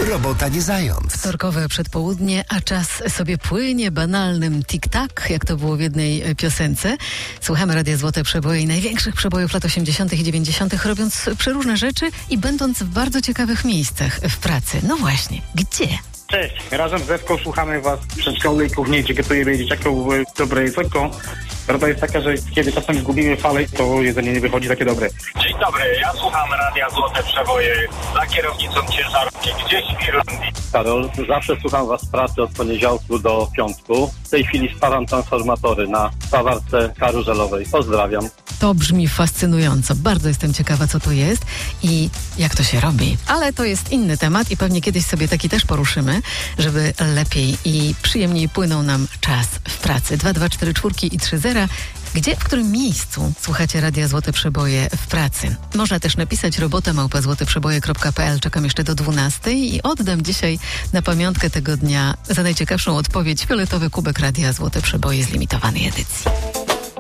Robota nie zając. Wtorkowe przedpołudnie, a czas sobie płynie banalnym tik-tak, jak to było w jednej piosence. Słuchamy Radia Złote Przeboje i największych przebojów lat 80. i 90., robiąc przeróżne rzeczy i będąc w bardzo ciekawych miejscach w pracy. No właśnie, gdzie? Cześć, razem z Ewką słuchamy Was w przedszkolu i kuchni, gdzie gotujemy dzieciakom dobre jedzonko. Prawda jest taka, że kiedy czasem zgubimy falę, to jedzenie nie wychodzi takie dobre. Dzień dobry, ja słucham Radia Złote Przeboje za kierownicą ciężarówki gdzieś w Irlandii. Karol, zawsze słucham Was w pracy od poniedziałku do piątku. W tej chwili spalam transformatory na spawarce karuzelowej. Pozdrawiam. To brzmi fascynująco. Bardzo jestem ciekawa, co to jest i jak to się robi. Ale to jest inny temat i pewnie kiedyś sobie taki też poruszymy, żeby lepiej i przyjemniej płynął nam czas w pracy. 2244 i 30. Gdzie, w którym miejscu słuchacie Radia Złote Przeboje w pracy? Można też napisać robota@złoteprzeboje.pl. Czekam jeszcze do 12 i oddam dzisiaj na pamiątkę tego dnia za najciekawszą odpowiedź fioletowy kubek Radia Złote Przeboje z limitowanej edycji.